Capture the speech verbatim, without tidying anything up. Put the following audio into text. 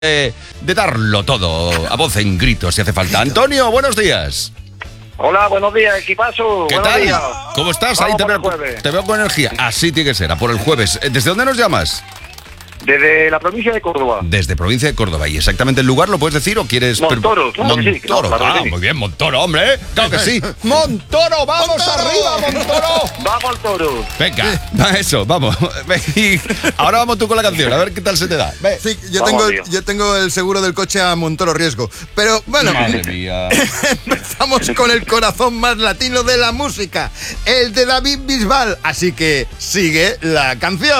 Eh, de darlo todo, a voz en grito si hace falta. Antonio, buenos días. Hola, buenos días, equipazo. ¿Qué buenos tal? Días. ¿Cómo estás? Vamos Ahí te por veo, el jueves. te veo con energía. Así tiene que ser, a por el jueves. ¿Desde dónde nos llamas? Desde la provincia de Córdoba. Desde provincia de Córdoba. ¿Y exactamente el lugar lo puedes decir o quieres...? Montoro, claro que sí, Montoro, claro que ah, sí. muy bien, Montoro, hombre. Claro que sí. Montoro, vamos ¡Montoro! arriba, Montoro. Vamos al toro. Venga, va eso, vamos. Ve, y ahora vamos tú con la canción, a ver qué tal se te da. Ve. Sí, yo Vamos, tengo, tío. yo tengo el seguro del coche a Montoro Riesgo. Pero bueno, Madre mía. empezamos con el corazón más latino de la música, el de David Bisbal. Así que sigue la canción.